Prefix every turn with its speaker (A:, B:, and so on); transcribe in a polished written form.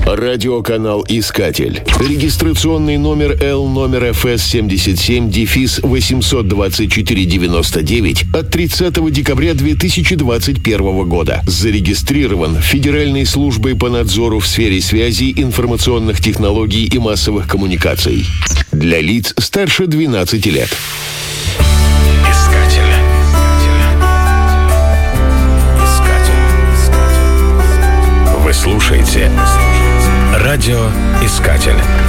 A: Радиоканал «Искатель». Регистрационный номер L-FS77-82499 от 30 декабря 2021 года. Зарегистрирован Федеральной службой по надзору в сфере связи, информационных технологий и массовых коммуникаций. Для лиц старше 12 лет.
B: Вы слушаете «Радиоискатель».